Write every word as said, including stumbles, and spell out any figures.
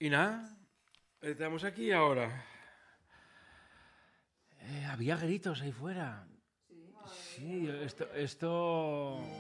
Y nada, estamos aquí ahora. Eh, había gritos ahí fuera. Sí, esto, esto